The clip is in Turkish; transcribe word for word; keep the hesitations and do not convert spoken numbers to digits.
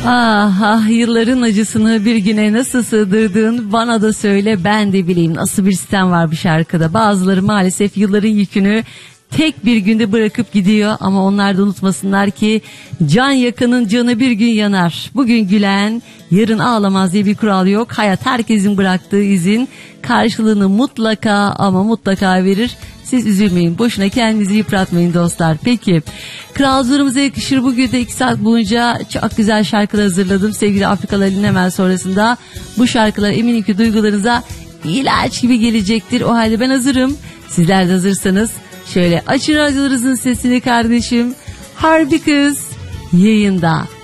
Ah ah, yılların acısını bir güne nasıl sığdırdın bana da söyle, ben de bileyim. Nasıl bir sistem var bu şarkıda. Bazıları maalesef yılların yükünü tek bir günde bırakıp gidiyor, ama onlar da unutmasınlar ki can yakının canı bir gün yanar. Bugün gülen yarın ağlamaz diye bir kural yok. Hayat herkesin bıraktığı izin karşılığını mutlaka ama mutlaka verir. Siz üzülmeyin, boşuna kendinizi yıpratmayın dostlar. Peki, kralcılarımıza yakışır, bugün de iki saat boyunca çok güzel şarkılar hazırladım. Sevgili Afrikalı Ali'nin hemen sonrasında bu şarkılar eminim ki duygularınıza ilaç gibi gelecektir. O halde ben hazırım. Sizler de hazırsanız şöyle açın radyolarınızın sesini kardeşim. Harbi Kız yayında.